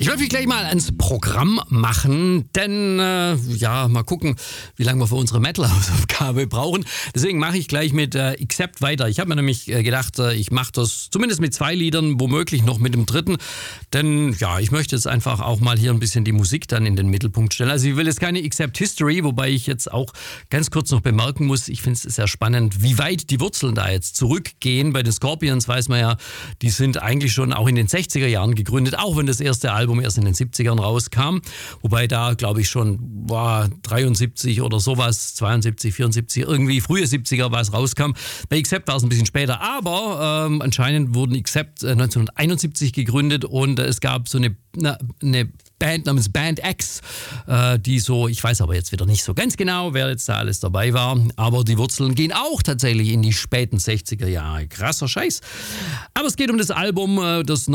Ich wollte mich gleich mal ans Programm machen, denn mal gucken, wie lange wir für unsere Metal-Hausaufgabe brauchen. Deswegen mache ich gleich mit Accept weiter. Ich habe mir nämlich gedacht, ich mache das zumindest mit 2 Liedern, womöglich noch mit dem 3. Denn ja, ich möchte jetzt einfach auch mal hier ein bisschen die Musik dann in den Mittelpunkt stellen. Also ich will jetzt keine Accept History, wobei ich jetzt auch ganz kurz noch bemerken muss, ich finde es sehr spannend, wie weit die Wurzeln da jetzt zurückgehen. Bei den Scorpions weiß man ja, die sind eigentlich schon auch in den 60er Jahren gegründet, auch wenn das erste Album erst in den 70ern rauskam. Wobei da, glaube ich, schon 73 oder sowas, 72, 74, irgendwie frühe 70er was rauskam. Bei Accept war es ein bisschen später, aber anscheinend wurden Accept 1971 gegründet und es gab so eine Band namens Band X, die so, ich weiß aber jetzt wieder nicht so ganz genau, wer jetzt da alles dabei war, aber die Wurzeln gehen auch tatsächlich in die späten 60er Jahre. Krasser Scheiß. Aber es geht um das Album, das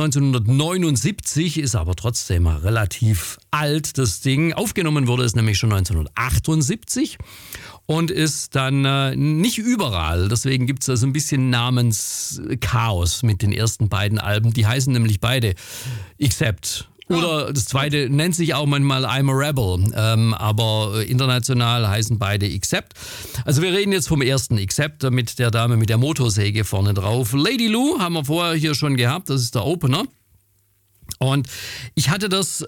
1979 ist aber trotzdem relativ alt, das Ding. Aufgenommen wurde es nämlich schon 1978 und ist dann nicht überall. Deswegen gibt es da so ein bisschen Namenschaos mit den ersten beiden Alben. Die heißen nämlich beide Accept. Oder das zweite nennt sich auch manchmal I'm a Rebel, aber international heißen beide Accept. Also wir reden jetzt vom ersten Accept mit der Dame mit der Motorsäge vorne drauf. Lady Lou haben wir vorher hier schon gehabt, das ist der Opener. Und ich hatte das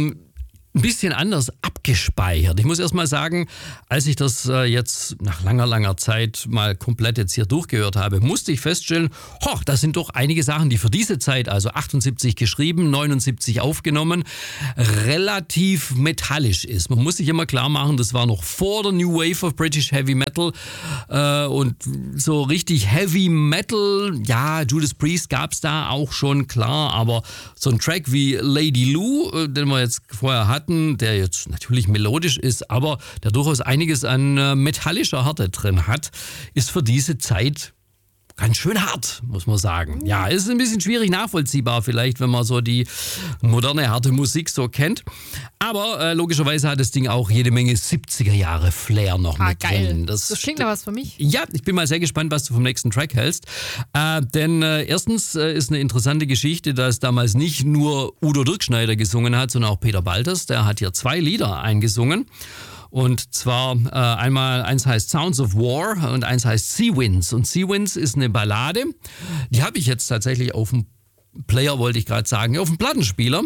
ein bisschen anders abgespeichert. Ich muss erst mal sagen, als ich das jetzt nach langer Zeit mal komplett jetzt hier durchgehört habe, musste ich feststellen, das sind doch einige Sachen, die für diese Zeit, also 78 geschrieben, 79 aufgenommen, relativ metallisch ist. Man muss sich immer klar machen, das war noch vor der New Wave of British Heavy Metal und so richtig Heavy Metal, ja, Judas Priest gab es da auch schon, klar, aber so ein Track wie Lady Lou, den wir jetzt vorher hatten, der jetzt natürlich melodisch ist, aber der durchaus einiges an metallischer Härte drin hat, ist für diese Zeit ganz schön hart, muss man sagen. Ja, ist ein bisschen schwierig nachvollziehbar vielleicht, wenn man so die moderne, harte Musik so kennt. Aber logischerweise hat das Ding auch jede Menge 70er Jahre Flair noch mit geil. drin. Das klingt da was für mich. Ja, ich bin mal sehr gespannt, was du vom nächsten Track hältst. Denn erstens ist eine interessante Geschichte, dass damals nicht nur Udo Dirkschneider gesungen hat, sondern auch Peter Baltes. Der hat hier 2 Lieder eingesungen. Und zwar eins heißt Sounds of War und eins heißt Sea Winds. Und Sea Winds ist eine Ballade. Die habe ich jetzt tatsächlich auf dem Player, wollte ich gerade sagen, auf dem Plattenspieler.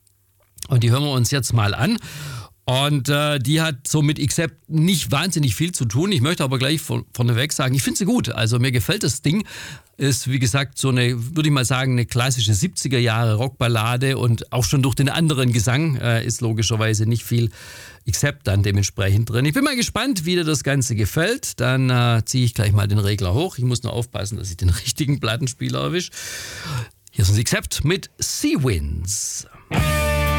Und die hören wir uns jetzt mal an. Und die hat so mit Accept nicht wahnsinnig viel zu tun. Ich möchte aber gleich vorneweg sagen, ich finde sie gut. Also mir gefällt das Ding. Ist, wie gesagt, so eine, würde ich mal sagen, eine klassische 70er Jahre Rockballade und auch schon durch den anderen Gesang ist logischerweise nicht viel Accept dann dementsprechend drin. Ich bin mal gespannt, wie dir das Ganze gefällt. Dann ziehe ich gleich mal den Regler hoch. Ich muss nur aufpassen, dass ich den richtigen Plattenspieler erwische. Hier ist ein Accept mit Sea Winds.